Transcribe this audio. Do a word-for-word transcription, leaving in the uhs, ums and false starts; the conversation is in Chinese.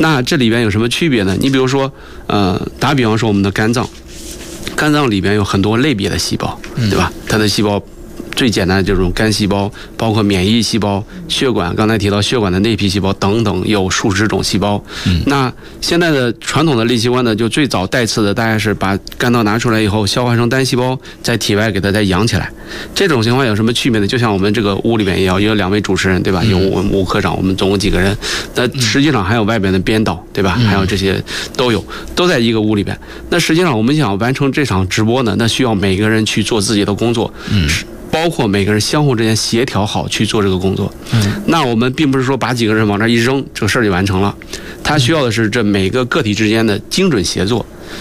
那这里边有什么区别呢？你比如说，呃，打比方说我们的肝脏，肝脏里边有很多类别的细胞，对吧？它的细胞。最简单的这种肝细胞，包括免疫细胞、血管，刚才提到血管的内皮细胞等等，有数十种细胞。嗯、那现在的传统的类器官呢，就最早带刺的大概是把肝脏拿出来以后，消化成单细胞，在体外给它再养起来。这种情况有什么区别呢？就像我们这个屋里面也要有两位主持人，对吧？有我们吴科长，我们总共几个人？那实际上还有外边的编导，对吧？还有这些都有，都在一个屋里边。那实际上我们想完成这场直播呢，那需要每个人去做自己的工作。嗯。包括每个人相互之间协调好去做这个工作，嗯，那我们并不是说把几个人往这一扔，这个事儿就完成了，它需要的是这每个个体之间的精准协作。